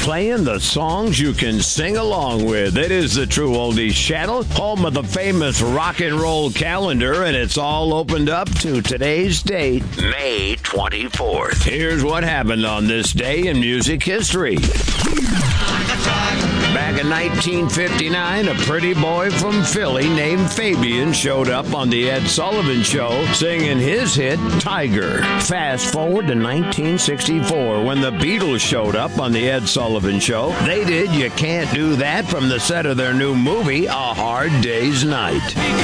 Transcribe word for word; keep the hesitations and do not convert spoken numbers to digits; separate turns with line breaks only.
playing the songs you can sing along with. It is the True Oldies Channel, home of the famous rock and roll calendar, and it's all opened up to today's date, May twenty-fourth. Here's what happened on this day in music history. Back in nineteen fifty-nine, a pretty boy from Philly named Fabian showed up on the Ed Sullivan Show singing his hit, Tiger. Fast forward to nineteen sixty-four, when the Beatles showed up on the Ed Sullivan Show. They did You Can't Do That from the set of their new movie, A Hard Day's Night.